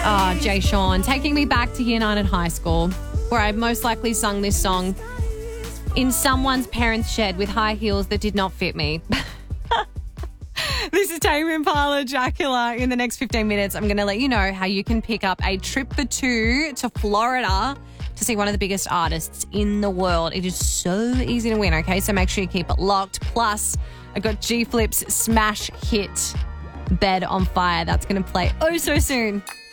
Oh, Jay Sean, taking me back to year 9 at high school, where I most likely sung this song in someone's parents' shed with high heels that did not fit me. This is Tame Impala, Dracula. In the next 15 minutes, I'm going to let you know how you can pick up a trip for two to Florida to see one of the biggest artists in the world. It is so easy to win, okay? So make sure you keep it locked. Plus, I got G Flip's smash hit, Bed on Fire. That's going to play oh so soon.